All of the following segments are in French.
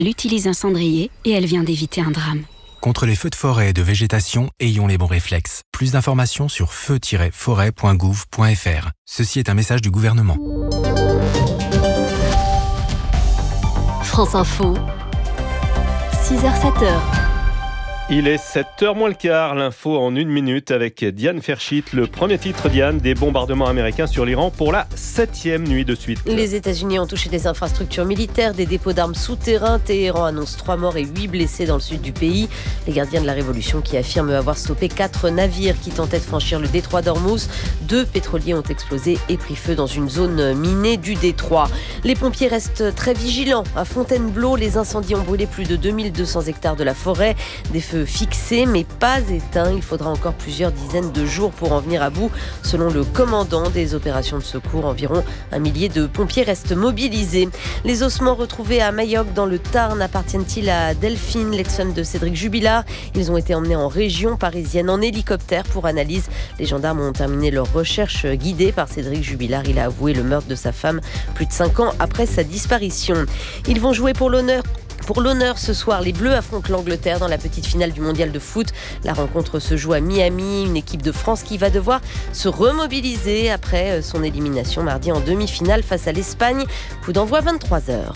Elle utilise un cendrier et elle vient d'éviter un drame. Contre les feux de forêt et de végétation, ayons les bons réflexes. Plus d'informations sur feu-forêt.gouv.fr. Ceci est un message du gouvernement. France Info, 6h-7h. Il est 7h moins le quart, l'info en 1 minute avec Diane Ferchit. Le premier titre, Diane, des bombardements américains sur l'Iran pour la 7e nuit de suite. Les États-Unis ont touché des infrastructures militaires, des dépôts d'armes souterrains. Téhéran annonce 3 morts et 8 blessés dans le sud du pays. Les gardiens de la révolution qui affirment avoir stoppé 4 navires qui tentaient de franchir le détroit d'Ormuz. 2 pétroliers ont explosé et pris feu dans une zone minée du détroit. Les pompiers restent très vigilants. À Fontainebleau, les incendies ont brûlé plus de 2200 hectares de la forêt. Des feux fixés mais pas éteints. Il faudra encore plusieurs dizaines de jours pour en venir à bout. Selon le commandant des opérations de secours, environ 1 millier de pompiers restent mobilisés. Les ossements retrouvés à Mayoc dans le Tarn appartiennent-ils à Delphine, l'ex-femme de Cédric Jubilard? Ils ont été emmenés en région parisienne en hélicoptère pour analyse. Les gendarmes ont terminé leur recherche guidée par Cédric Jubilard. Il a avoué le meurtre de sa femme plus de 5 ans après sa disparition. Ils vont jouer pour l'honneur. Pour l'honneur, ce soir, les Bleus affrontent l'Angleterre dans la petite finale du mondial de foot. La rencontre se joue à Miami, une équipe de France qui va devoir se remobiliser après son élimination mardi en demi-finale face à l'Espagne. Coup d'envoi 23h.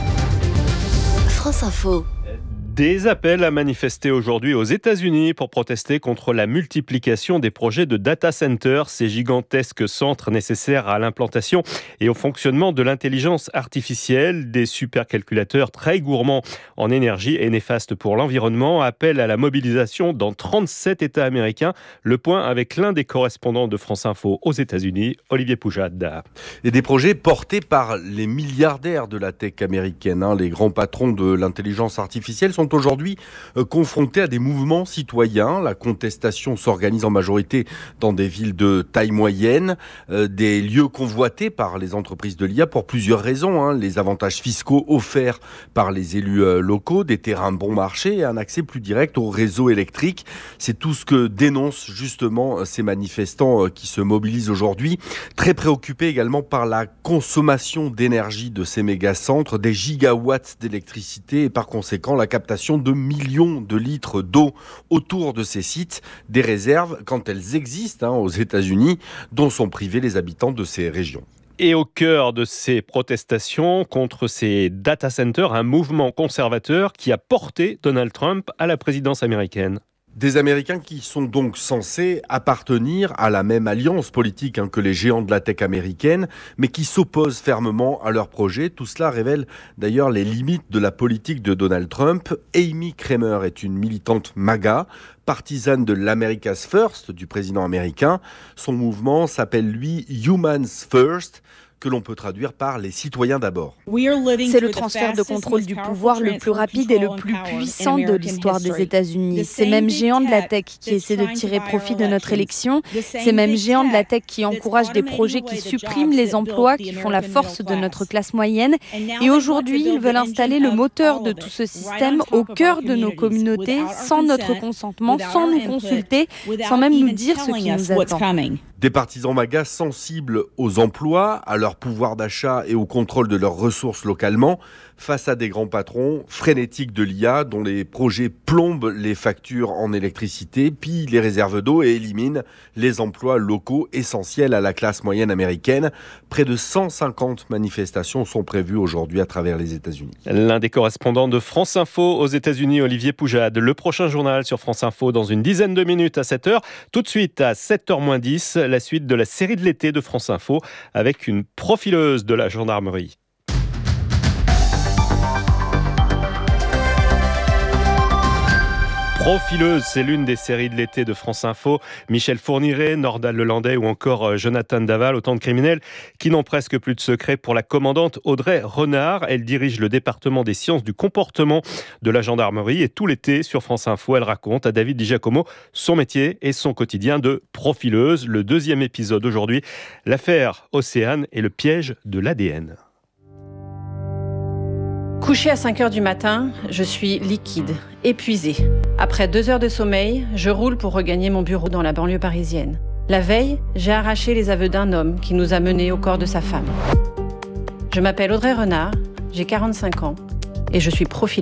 France Info. Des appels à manifester aujourd'hui aux États-Unis pour protester contre la multiplication des projets de data centers, ces gigantesques centres nécessaires à l'implantation et au fonctionnement de l'intelligence artificielle. Des supercalculateurs très gourmands en énergie et néfastes pour l'environnement appellent à la mobilisation dans 37 États américains. Le point avec l'un des correspondants de France Info aux États-Unis, Olivier Poujade. Et des projets portés par les milliardaires de la tech américaine. Les grands patrons de l'intelligence artificielle sont aujourd'hui confrontés à des mouvements citoyens. La contestation s'organise en majorité dans des villes de taille moyenne, des lieux convoités par les entreprises de l'IA pour plusieurs raisons. Les avantages fiscaux offerts par les élus locaux, des terrains bon marché et un accès plus direct au réseau électrique. C'est tout ce que dénoncent justement ces manifestants qui se mobilisent aujourd'hui. Très préoccupés également par la consommation d'énergie de ces mégacentres, des gigawatts d'électricité et par conséquent la captation de millions de litres d'eau autour de ces sites, des réserves quand elles existent aux États-Unis, dont sont privés les habitants de ces régions. Et au cœur de ces protestations contre ces data centers, un mouvement conservateur qui a porté Donald Trump à la présidence américaine. Des Américains qui sont donc censés appartenir à la même alliance politique que les géants de la tech américaine, mais qui s'opposent fermement à leur projet. Tout cela révèle d'ailleurs les limites de la politique de Donald Trump. Amy Kramer est une militante MAGA, partisane de l'America's First du président américain. Son mouvement s'appelle lui Humans First, que l'on peut traduire par les citoyens d'abord. C'est le transfert de contrôle du pouvoir le plus rapide et le plus puissant de l'histoire des États-Unis. Ces mêmes géants de la tech qui essaient de tirer profit de notre élection, ces mêmes géants de la tech qui encouragent des projets qui suppriment les emplois, qui font la force de notre classe moyenne. Et aujourd'hui, ils veulent installer le moteur de tout ce système au cœur de nos communautés, sans notre consentement, sans nous consulter, sans même nous dire ce qui nous attend. Des partisans MAGA sensibles aux emplois, à leur pouvoir d'achat et au contrôle de leurs ressources localement, face à des grands patrons frénétiques de l'IA dont les projets plombent les factures en électricité, pillent les réserves d'eau et éliminent les emplois locaux essentiels à la classe moyenne américaine. Près de 150 manifestations sont prévues aujourd'hui à travers les États-Unis. L'un des correspondants de France Info aux États-Unis, Olivier Poujade. Le prochain journal sur France Info dans une dizaine de minutes à 7h. Tout de suite à 7h-10, la suite de la série de l'été de France Info avec une profileuse de la gendarmerie. Profileuse, c'est l'une des séries de l'été de France Info. Michel Fourniret, Nordal Lelandais ou encore Jonathan Daval, autant de criminels qui n'ont presque plus de secret pour la commandante Audrey Renard. Elle dirige le département des sciences du comportement de la gendarmerie et tout l'été sur France Info, elle raconte à David Di Giacomo son métier et son quotidien de profileuse. Le 2e épisode aujourd'hui, l'affaire Océane et le piège de l'ADN. Couchée à 5h du matin, je suis liquide, épuisée. Après 2 heures de sommeil, je roule pour regagner mon bureau dans la banlieue parisienne. La veille, j'ai arraché les aveux d'un homme qui nous a menés au corps de sa femme. Je m'appelle Audrey Renard, j'ai 45 ans et je suis profilée.